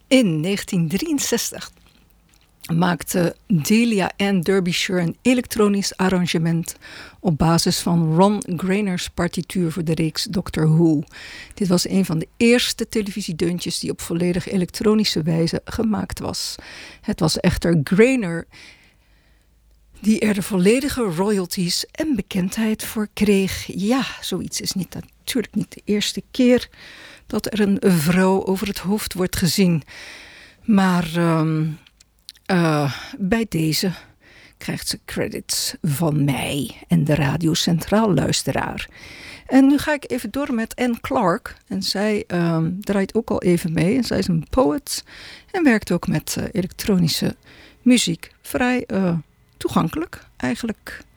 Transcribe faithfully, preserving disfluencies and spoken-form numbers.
In negentien drieënzestig maakte Delia Ann Derbyshire een elektronisch arrangement op basis van Ron Grainer's partituur voor de reeks Doctor Who. Dit was een van de eerste televisiedeuntjes die op volledig elektronische wijze gemaakt was. Het was echter Grainer die er de volledige royalties en bekendheid voor kreeg. Ja, zoiets is niet, natuurlijk niet de eerste keer dat er een vrouw over het hoofd wordt gezien. Maar um, uh, bij deze krijgt ze credits van mij en de Radio Centraal luisteraar. En nu ga ik even door met Anne Clark. En zij um, draait ook al even mee. En zij is een poet en werkt ook met uh, elektronische muziek. Vrij uh, toegankelijk eigenlijk.